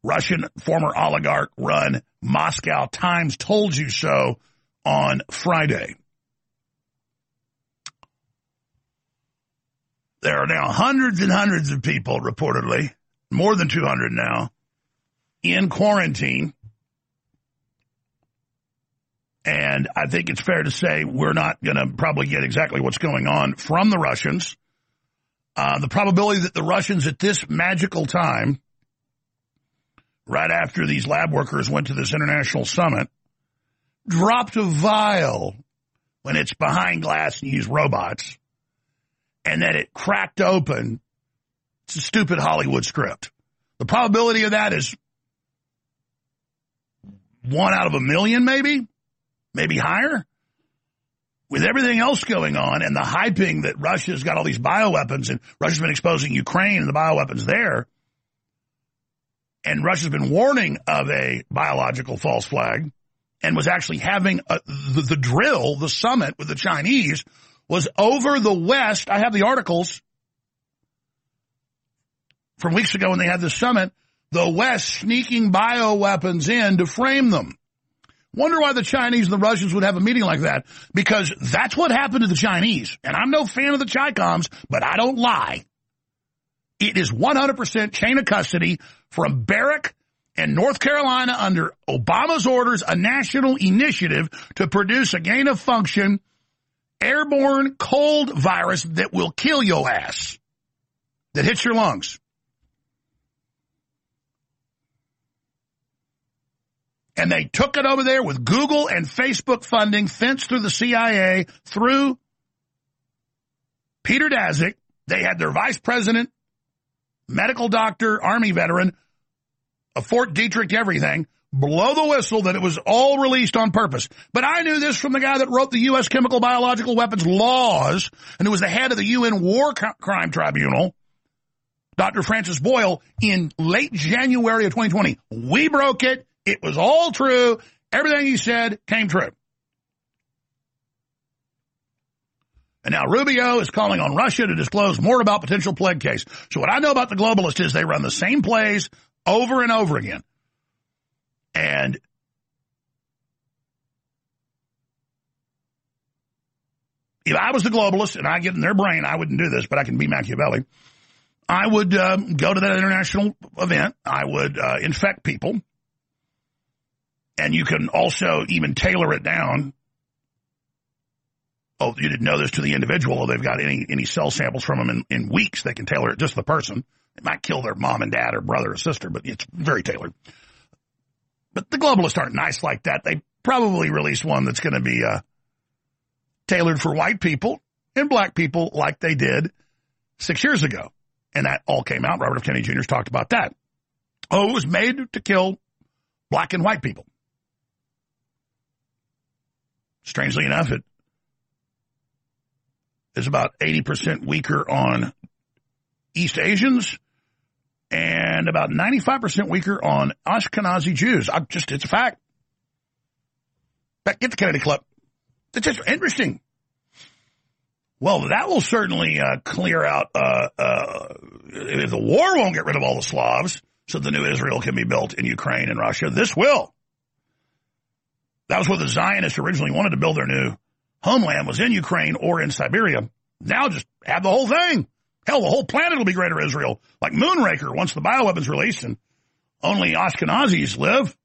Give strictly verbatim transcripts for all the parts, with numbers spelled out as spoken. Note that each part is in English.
Russian former oligarch run Moscow Times told you so on Friday. There are now hundreds and hundreds of people, reportedly, more than two hundred now, in quarantine. And I think it's fair to say we're not going to probably get exactly what's going on from the Russians. Uh, the probability that the Russians at this magical time, right after these lab workers went to this international summit, dropped a vial when it's behind glass and use robots, and then it cracked open. It's a stupid Hollywood script. The probability of that is one out of a million, maybe, maybe higher. With everything else going on and the hyping that Russia's got all these bioweapons and Russia's been exposing Ukraine and the bioweapons there, and Russia's been warning of a biological false flag and was actually having a, the, the drill, the summit with the Chinese, was over the West. I have the articles from weeks ago when they had the summit, the West sneaking bioweapons in to frame them. Wonder why the Chinese and the Russians would have a meeting like that, because that's what happened to the Chinese. And I'm no fan of the Chi-Coms, but I don't lie. It is one hundred percent chain of custody from Barrack and North Carolina under Obama's orders, a national initiative to produce a gain-of-function airborne cold virus that will kill your ass, that hits your lungs. And they took it over there with Google and Facebook funding, fenced through the C I A, through Peter Daszak. They had their vice president, medical doctor, Army veteran, a Fort Detrick everything, blow the whistle that it was all released on purpose. But I knew this from the guy that wrote the U S Chemical Biological Weapons laws, and who was the head of the U N War Crime Tribunal, Doctor Francis Boyle, in late January of twenty twenty. We broke it. It was all true. Everything he said came true. And now Rubio is calling on Russia to disclose more about potential plague case. So what I know about the globalists is they run the same plays over and over again. And if I was the globalist and I get in their brain, I wouldn't do this, but I can be Machiavelli. I would um, go to that international event. I would uh, infect people. And you can also even tailor it down. Oh, you didn't know this to the individual. Or they've got any any cell samples from them in, in weeks. They can tailor it just to the person. It might kill their mom and dad or brother or sister, but it's very tailored. But the globalists aren't nice like that. They probably release one that's going to be uh, tailored for white people and black people like they did six years ago. And that all came out. Robert F. Kennedy Junior has talked about that. Oh, it was made to kill black and white people. Strangely enough, it is about eighty percent weaker on East Asians and about ninety-five percent weaker on Ashkenazi Jews. I'm just, it's a fact. Back, get the Kennedy clip. It's just interesting. Well, that will certainly uh, clear out, uh, uh, if the war won't get rid of all the Slavs so the new Israel can be built in Ukraine and Russia, this will. That was what the Zionists originally wanted to build their new homeland, was in Ukraine or in Siberia. Now just have the whole thing. Hell, the whole planet will be Greater Israel, like Moonraker once the bioweapons released and only Ashkenazis live.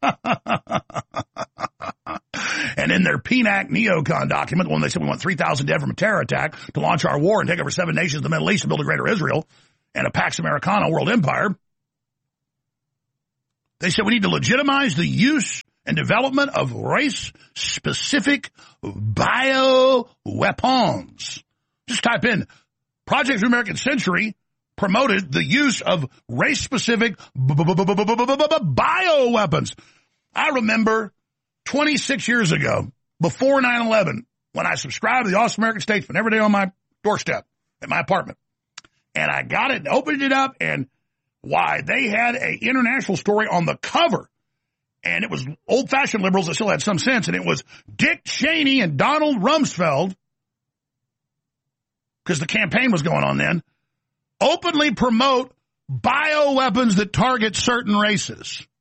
And in their P N A C neocon document, when they said we want three thousand dead from a terror attack to launch our war and take over seven nations in the Middle East and build a Greater Israel and a Pax Americana world empire, they said we need to legitimize the use and development of race-specific bioweapons. Just type in Project American Century promoted the use of race-specific bioweapons. I remember twenty-six years ago, before nine eleven, when I subscribed to the Awesome American Statesman every day on my doorstep at my apartment. And I got it and opened it up, and why, they had an international story on the cover. And it was old-fashioned liberals that still had some sense, and it was Dick Cheney and Donald Rumsfeld, because the campaign was going on then, openly promote bioweapons that target certain races.